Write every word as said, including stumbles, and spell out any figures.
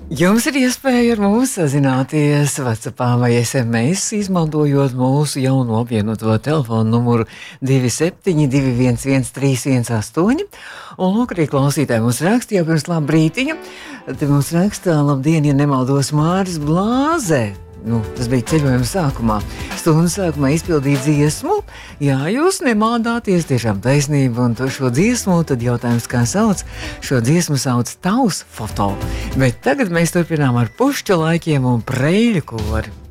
Jums ir iespēja ar mums sazināties WhatsAppā vai S M S, izmantojot mūsu jauno apvienoto telefonu numuru divi septiņi divi viens viens trīs viens astoņi. Un lūk, arī klausītāji mums rakstīja pirms labrītiņa. Te mums rakstā, labdien, ja nemaldos, Māris Blāze. Nu, tas bija ceļojuma sākumā. Stundas sākumā izpildīja dziesmu. Jā, jūs nemādāties, tiešām taisnība. Un šo dziesmu, tad jautājums, kā sauc? Šo dziesmu sauc Tavs foto. Bet tagad mēs turpinām ar pušķa laikiem un preļu kori.